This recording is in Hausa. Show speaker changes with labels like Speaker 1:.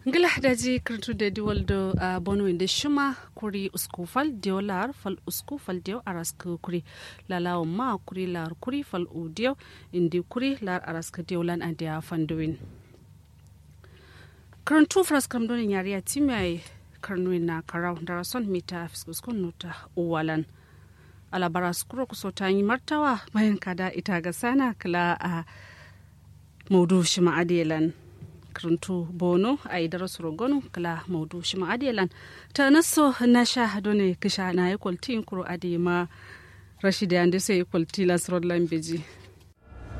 Speaker 1: ngila daji kirtu da diwaldo bono inde shuma kuri uskufal diolar fal uskufal dio araska kuri lalawo ma kuri lar kuri fal udio indi kuri lar araska diolan andia fanduin karantu fraskam don yariya timai karnuin na karau darason mita fiskuskun nota uwalan alabaras kuro kusota yi martawa bayan kada ita ga sana kala a maudu shima adelan karantu bono a idara surogonu kala maudu shima adelan ta naso na sha done kisha na yi kwalti kuro adema rashida yande sai kwalti lasrod lambeji